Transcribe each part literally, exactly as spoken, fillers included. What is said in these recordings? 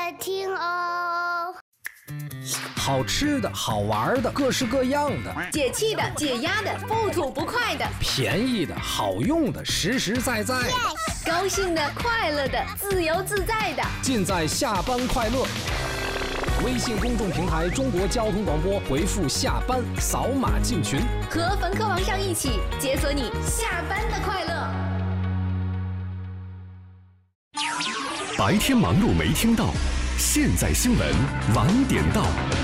爱听哦。 好吃的好玩的各式各样的， 解气的解压的不吐不快的， 便宜的好用的实实在在的， Yes! 高兴的快乐的自由自在的， 尽在下班快乐。微信公众平台中国交通广播，回复下班扫码进群， 和冯客王上一起解锁你下班的快乐。 白天忙碌没听到，现在新闻晚点到。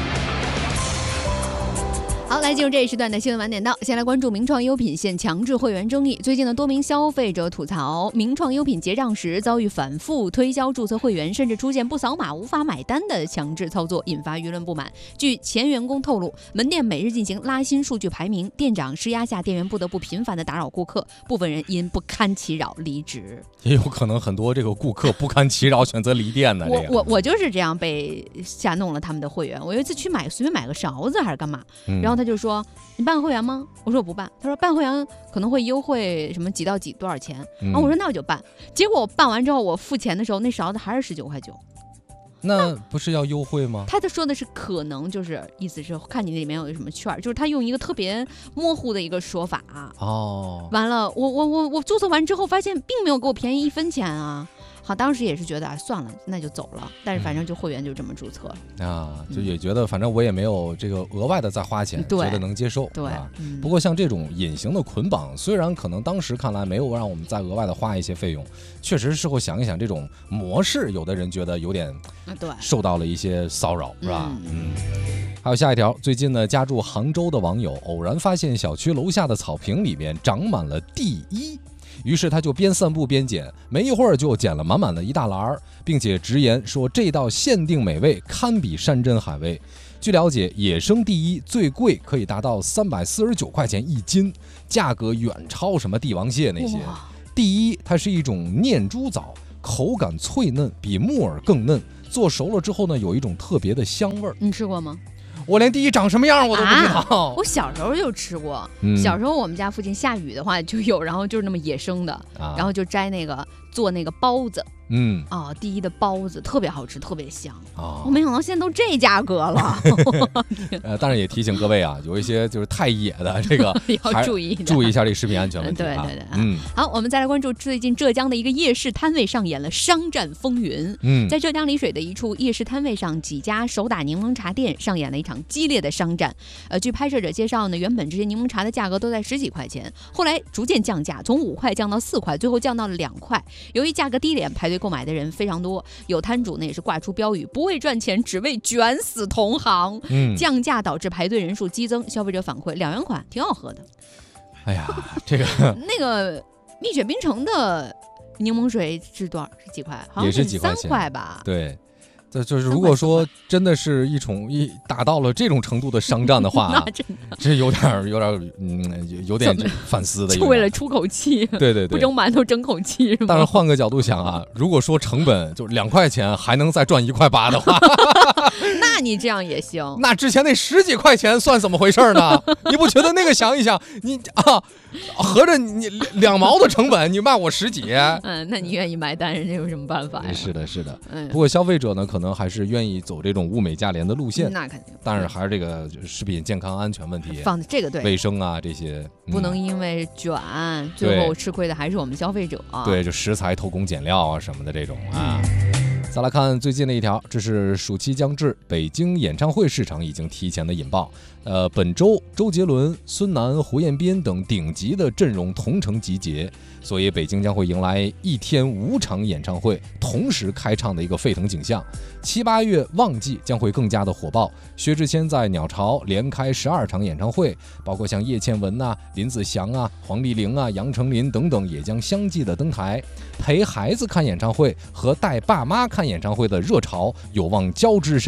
好，来进入这一时段的新闻晚点到。先来关注名创优品现强制会员争议。最近呢，多名消费者吐槽，名创优品结账时遭遇反复推销注册会员，甚至出现不扫码无法买单的强制操作，引发舆论不满。据前员工透露，门店每日进行拉新数据排名，店长施压下，店员不得不频繁的打扰顾客，部分人因不堪其扰离职。 也有可能很多这个顾客不堪其扰选择离店的。 我我我就是这样被瞎弄了他们的会员。我有一次去买随便买个勺子还是干嘛，嗯、然后他就说你办会员吗？我说我不办。他说办会员可能会优惠什么几到几多少钱，然后我说那我就办。结果我办完之后，我付钱的时候那勺子还是十九块九。 那不是要优惠吗？ 他他说的是可能，就是意思是看你里面有什么券，就是他用一个特别模糊的一个说法。 哦， 完了，我我我我注册完之后发现并没有给我便宜一分钱啊。好，当时也是觉得啊，算了，那就走了。但是反正就会员就这么注册了、 嗯、啊，就也觉得反正我也没有这个额外的再花钱，觉得能接受。 对、 啊嗯， 不过像这种隐形的捆绑，虽然可能当时看来没有让我们再额外的花一些费用，确实事后想一想，这种模式，有的人觉得有点对受到了一些骚扰，是吧？ 嗯。 嗯还有下一条，最近呢，家住杭州的网友偶然发现小区楼下的草坪里面长满了地衣。于是他就边散步边捡，没一会儿就捡了满满的一大篮，并且直言说这道限定美味堪比山珍海味。据了解，野生地衣最贵可以达到三百四十九块钱一斤，价格远超什么帝王蟹那些。地衣它是一种念珠枣，口感脆嫩，比木耳更嫩，做熟了之后呢，有一种特别的香味儿。 你吃过吗？ 我连地衣长什么样我都不知道、 啊、我小时候就吃过、嗯、小时候我们家附近下雨的话就有，然后就是那么野生的、啊、然后就摘那个做那个包子，嗯啊，第一的包子特别好吃，特别香啊！我没想到现在都这价格了。 呃，但是也提醒各位啊，有一些就是太野的这个要注意注意一下这个食品安全问题、啊。 对对对，嗯，好，我们再来关注最近浙江的一个夜市摊位上演了商战风云。嗯，在浙江丽水的一处夜市摊位上，几家手打柠檬茶店上演了一场激烈的商战。呃，据拍摄者介绍呢，原本这些柠檬茶的价格都在十几块钱，后来逐渐降价，从五块降到四块，最后降到了两块。由于价格低廉，排队购买的人非常多，有摊主呢也是挂出标语，不为赚钱，只为卷死同行。嗯，降价导致排队人数激增，消费者反馈两元款挺好喝的。 哎呀，这个那个蜜雪冰城的柠檬水是多少？是几块？好像是三块吧？ 对。这就是如果说真的是一种一达到了这种程度的商战的话，这有点有点嗯有点反思的， 就为了出口气， 对对对， 不蒸馒头争口气是吗？ 但是换个角度想啊，如果说成本就两块钱还能再赚一块八的话， 那你这样也行。 那之前那十几块钱算怎么回事呢？你不觉得那个想一想，你啊，合着你两毛的成本，你卖我十几， 嗯，那你愿意买单，人家有什么办法呀？ 是的，是的，嗯。不过消费者呢，可能还是愿意走这种物美价廉的路线， 那肯定。 但是还是这个食品健康安全问题， 放的这个对， 卫生啊这些， 嗯、不能因为卷，最后吃亏的还是我们消费者。 对，就食材偷工减料啊什么的这种啊。再来看最近的一条，这是暑期将至，北京演唱会市场已经提前的引爆。呃，本周周杰伦、孙楠、胡彦斌等顶级的阵容同城集结，所以北京将会迎来一天五场演唱会同时开唱的一个沸腾景象。七八月旺季将会更加的火爆。薛之谦在鸟巢连开十二场演唱会，包括像叶倩文啊、林子祥啊、黄丽玲啊、杨丞琳等等，也将相继的登台。陪孩子看演唱会和带爸妈看演唱会的热潮有望交织上演。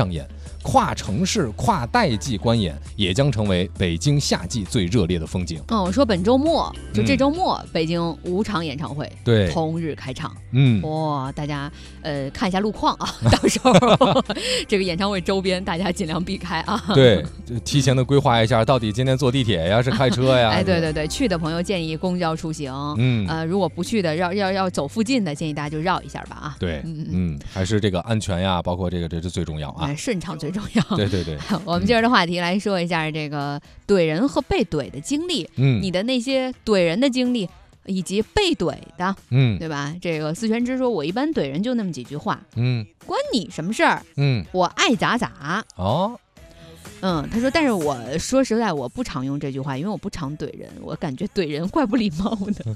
跨城市、跨代际观演也将成为北京夏季最热烈的风景。 哦，我说本周末就这周末，嗯、北京五场演唱会对同日开场。 嗯， 哇，大家呃看一下路况啊，到时候这个演唱会周边大家尽量避开啊。 对，提前的规划一下，到底今天坐地铁呀，是开车呀？ 哎，对对对，去的朋友建议公交出行。嗯，呃，如果不去的，要要要走附近的，建议大家就绕一下吧啊。 对，嗯嗯，还是这个安全呀，包括这个这是最重要啊， 哎、顺畅最重要。 对对对， 我们接着的话题来说一下这个怼人和被怼的经历。嗯，你的那些怼人的经历。以及被怼的，嗯，对吧？这个四全之说，我一般怼人就那么几句话，嗯，关你什么事儿？嗯，我爱咋咋。哦，嗯，他说，但是我说实在，我不常用这句话，因为我不常怼人，我感觉怼人怪不礼貌的。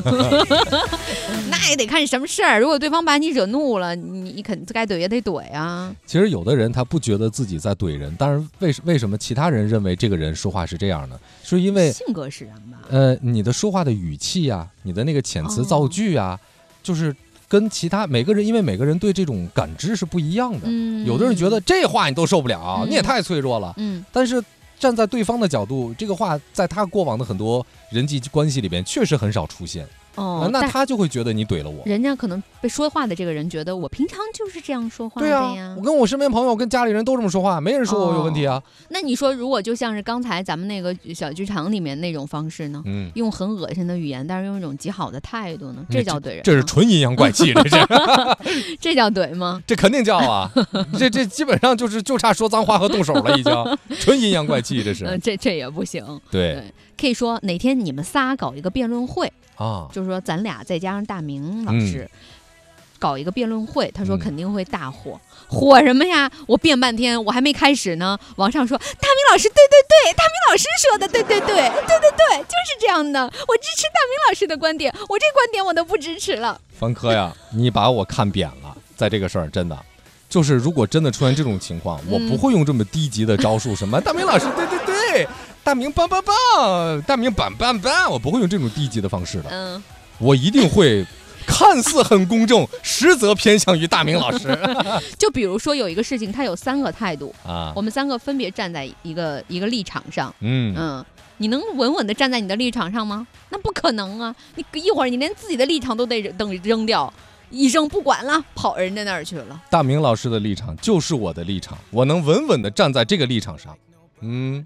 那也得看什么事儿，如果对方把你惹怒了，你你肯该怼也得怼啊。 其实有的人他不觉得自己在怼人，但是为为什么其他人认为这个人说话是这样呢？是因为性格使然吧？ 呃，你的说话的语气啊，你的那个遣词造句啊，哦、就是跟其他每个人，因为每个人对这种感知是不一样的。嗯，有的人觉得这话你都受不了，嗯、你也太脆弱了。嗯，但是站在对方的角度，这个话在他过往的很多人际关系里边确实很少出现。哦、呃，那他就会觉得你怼了我。 人家可能被说话的这个人觉得我平常就是这样说话的呀。 对啊，我跟我身边朋友、跟家里人都这么说话，没人说我有问题啊。哦、 那你说，如果就像是刚才咱们那个小剧场里面那种方式呢？嗯，用很恶心的语言，但是用一种极好的态度呢？这叫怼人、啊这？这是纯阴阳怪气，这是。 这叫怼吗？ 这肯定叫啊！这这基本上就是就差说脏话和动手了，已经纯阴阳怪气，这是。 嗯，这这也不行。 对。 对，可以说哪天你们仨搞一个辩论会。啊，就是说咱俩再加上大明老师、嗯、搞一个辩论会，他说肯定会大火。嗯、火什么呀？我辩半天，我还没开始呢。网上说大明老师对对对，大明老师说的对对对对对对，就是这样的。我支持大明老师的观点，我这观点我都不支持了。 凡科呀，你把我看扁了，在这个事儿真的。就是如果真的出现这种情况，嗯、我不会用这么低级的招数，什么大明老师对对对，大明棒棒棒，大明棒棒棒，我不会用这种低级的方式的。嗯，我一定会看似很公正，实则偏向于大明老师。 就比如说有一个事情，他有三个态度啊，我们三个分别站在一个一个立场上。嗯嗯，你能稳稳的站在你的立场上吗？那不可能啊！你一会儿你连自己的立场都得等扔掉。一扔不管了，跑人家那儿去了。 大明老师的立场就是我的立场，我能稳稳地站在这个立场上。嗯，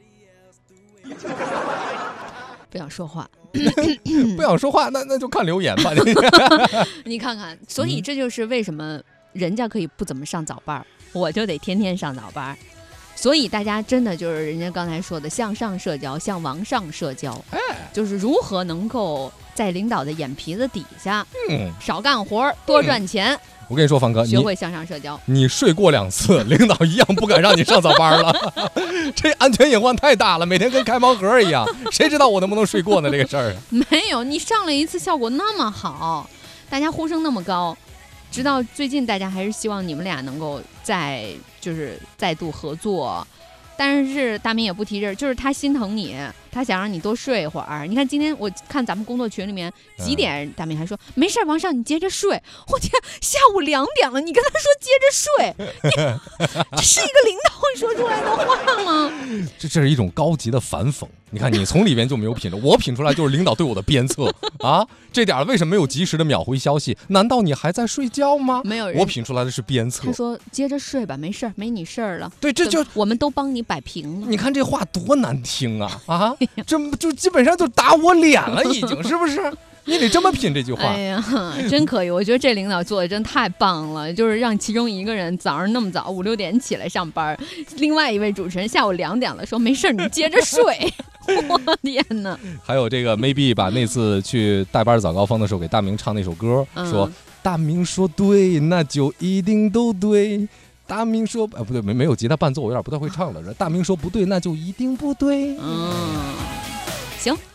不想说话， 不想说话，那那就看留言吧。 你看看，所以这就是为什么人家可以不怎么上早班，我就得天天上早班。所以大家真的就是人家刚才说的向上社交，向往上社交，哎，就是如何能够在领导的眼皮子底下，嗯，少干活多赚钱。嗯、我跟你说，凡哥， 学会向上社交。 你睡过两次，领导一样不敢让你上早班了。这安全隐患太大了，每天跟开盲盒一样，谁知道我能不能睡过呢？这个事儿没有，你上了一次效果那么好，大家呼声那么高。直到最近，大家还是希望你们俩能够再就是再度合作，但是大明也不提这，就是他心疼你，他想让你多睡一会儿。你看今天我看咱们工作群里面几点，大明还说、嗯、没事，王上你接着睡。我天，下午两点了，你跟他说接着睡，你这是一个领导会说出来的话吗？ 这这是一种高级的反讽。你看你从里边就没有品着，我品出来就是领导对我的鞭策啊！这点为什么没有及时的秒回消息？难道你还在睡觉吗？ 没有人， 我品出来的是鞭策。 他说接着睡吧，没事没你事儿了。 对，这就我们都帮你摆平了。 你看这话多难听啊啊！这就基本上就打我脸了，已经是不是？你得这么品这句话。 哎呀，真可以！我觉得这领导做的真太棒了，就是让其中一个人早上那么早五六点起来上班，另外一位主持人下午两点了说没事你接着睡。我天哪！ 还有这个 maybe 把那次去代班早高峰的时候给大明唱那首歌，嗯、说大明说对，那就一定都对。大明说，哎、呃、不对，没没有吉他伴奏，我有点不太会唱了。大明说不对，那就一定不对。 嗯，行。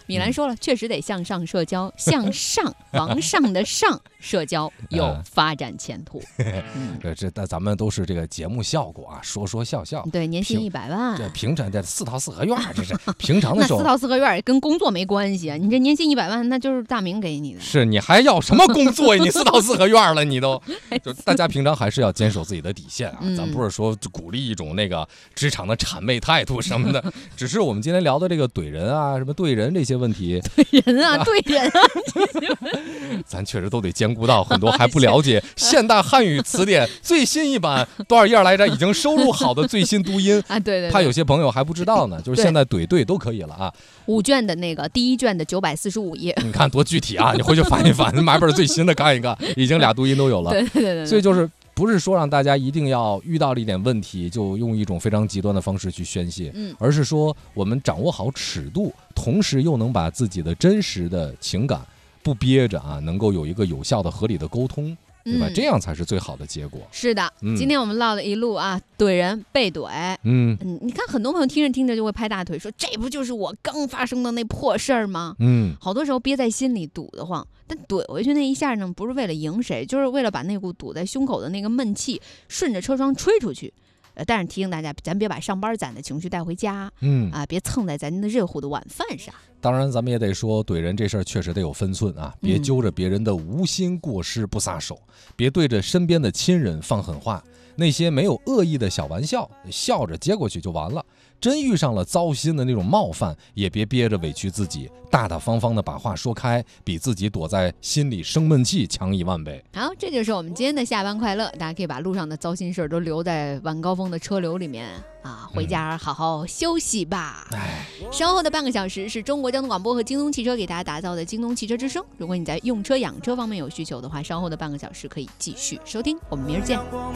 米兰说了，确实得向上社交，向上往上的上社交有发展前途。 嗯、这这咱们都是这个节目效果啊，说说笑笑。 对，年薪一百万， 对，平常的四套四合院，这是平常的时候。 那四套四合院跟工作没关系啊，你这年薪一百万，那就是大明给你的。 是你还要什么工作呀？你四套四合院了，你都就大家平常还是要坚守自己的底线啊。嗯、咱不是说鼓励一种那个职场的谄媚态度什么的，只是我们今天聊的这个怼人啊、什么对人这些问题。 怼人啊，对人啊， 咱确实都得兼顾到很多还不了解现代汉语词典最新一版多少页来着，已经收录好的最新读音啊。对 对, 对， 怕有些朋友还不知道呢，就是现在怼对都可以了啊。 五卷的那个第一卷的九百四十五页， 你看多具体啊！你回去翻一翻，买本最新的看一看，已经俩读音都有了。 对对 对, 对, 对， 所以就是不是说让大家一定要遇到了一点问题就用一种非常极端的方式去宣泄，嗯，而是说我们掌握好尺度，同时又能把自己的真实的情感不憋着啊，能够有一个有效的、合理的沟通。对吧？这样才是最好的结果。 是的，嗯、今天我们唠了一路啊，怼人、被怼。嗯嗯，你看很多朋友听着听着就会拍大腿说，这不就是我刚发生的那破事儿吗？嗯，好多时候憋在心里堵得慌，但怼回去那一下呢，不是为了赢谁，就是为了把那股堵在胸口的那个闷气顺着车窗吹出去。呃，但是提醒大家，咱别把上班攒的情绪带回家，嗯啊，别蹭在咱的热乎的晚饭上。 当然，咱们也得说，怼人这事儿确实得有分寸啊，别揪着别人的无心过失不撒手，嗯、别对着身边的亲人放狠话，那些没有恶意的小玩笑，笑着接过去就完了。真遇上了糟心的那种冒犯，也别憋着委屈自己，大大方方的把话说开，比自己躲在心里生闷气强一万倍。 好，这就是我们今天的下班快乐，大家可以把路上的糟心事儿都留在晚高峰的车流里面啊，回家好好休息吧。哎、嗯，稍后的半个小时是中国交通广播和京东汽车给大家打造的京东汽车之声。如果你在用车养车方面有需求的话，稍后的半个小时可以继续收听。我们明儿见。